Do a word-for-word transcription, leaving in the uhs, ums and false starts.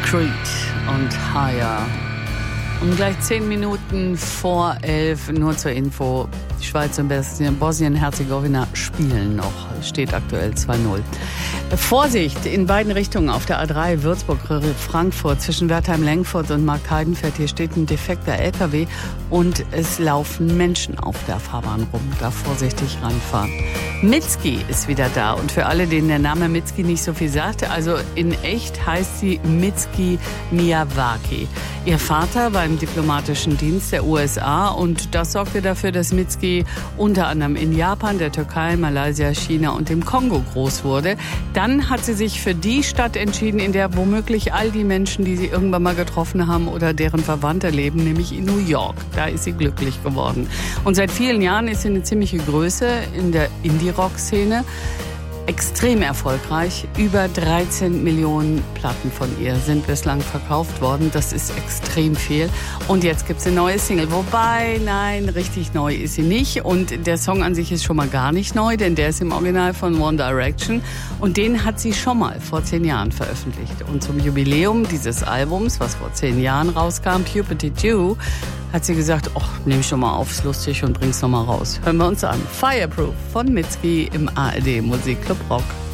Creed und Higher. Um gleich zehn Minuten vor elf, nur zur Info, die Schweiz und Bosnien-Herzegowina spielen noch. Steht aktuell zwei null. Vorsicht in beiden Richtungen auf der A drei Würzburg-Frankfurt zwischen Wertheim-Lengfurt und Marktheidenfeld. Hier steht ein defekter L K W und es laufen Menschen auf der Fahrbahn rum. Da vorsichtig ranfahren. Mitski ist wieder da und für alle, denen der Name Mitski nicht so viel sagt, also in echt heißt sie Mitski Miyawaki. Ihr Vater war im diplomatischen Dienst der U S A und das sorgte dafür, dass Mitski unter anderem in Japan, der Türkei, Malaysia, China und dem Kongo groß wurde. Dann hat sie sich für die Stadt entschieden, in der womöglich all die Menschen, die sie irgendwann mal getroffen haben oder deren Verwandte leben, nämlich in New York. Da ist sie glücklich geworden. Und seit vielen Jahren ist sie eine ziemliche Größe in der Indie-Rock-Szene. Extrem erfolgreich. Über dreizehn Millionen Platten von ihr sind bislang verkauft worden. Das ist extrem viel. Und jetzt gibt's eine neue Single. Wobei, nein, richtig neu ist sie nicht. Und der Song an sich ist schon mal gar nicht neu, denn der ist im Original von One Direction. Und den hat sie schon mal vor zehn Jahren veröffentlicht. Und zum Jubiläum dieses Albums, was vor zehn Jahren rauskam, Puberty Dew, hat sie gesagt, ach, nehme ich schon mal auf, ist lustig und bring's noch mal raus. Hören wir uns an. Fireproof von Mitski im A R D Musikclub Rock.